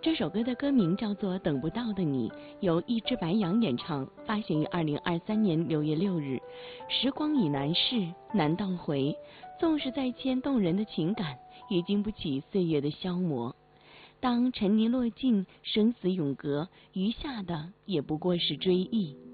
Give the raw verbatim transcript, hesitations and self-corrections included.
这首歌的歌名叫做《等不到的你》，由一只白羊演唱，发行于二零二三年六月六日。时光已难逝，难倒回，纵是再见动人的情感，也经不起岁月的消磨。当沉泥落尽，生死永隔，余下的也不过是追忆。